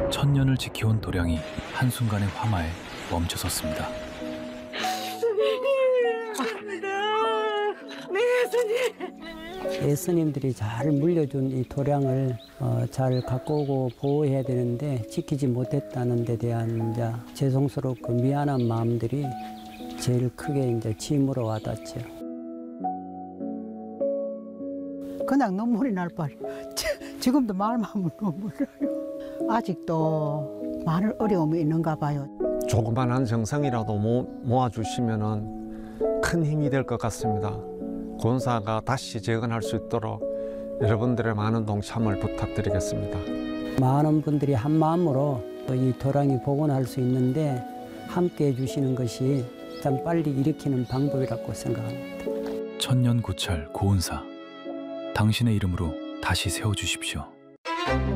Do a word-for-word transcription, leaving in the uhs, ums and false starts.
천년을 지켜온 도량이 한순간의 화마에 멈춰섰습니다. 예수님들이 잘 물려준 이 도량을 어, 잘 갖고 오고 보호해야 되는데 지키지 못했다는 데 대한 이제 죄송스럽고 미안한 마음들이 제일 크게 이제 짐으로 와닿죠. 그냥 눈물이 날 뻔. 지금도 말만 하면 눈물 나요. 아직도 많은 어려움이 있는가 봐요. 조그만한 정성이라도 모, 모아주시면 큰 힘이 될 것 같습니다. 권사가 다시 재건할 수 있도록 여러분들의 많은 동참을 부탁드리겠습니다. 많은 분들이 한 마음으로 이 도량이 복원할 수 있는데 함께 해주시는 것이 참 빨리 일으키는 방법이라고 생각합니다. 천년고찰 고은사, 당신의 이름으로 다시 세워주십시오.